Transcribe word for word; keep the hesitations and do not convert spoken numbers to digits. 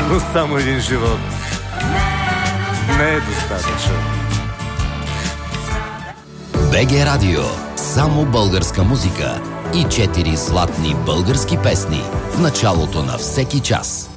но само един живот не е достатъчен. БГ Радио. Само българска музика и четири златни български песни в началото на всеки час.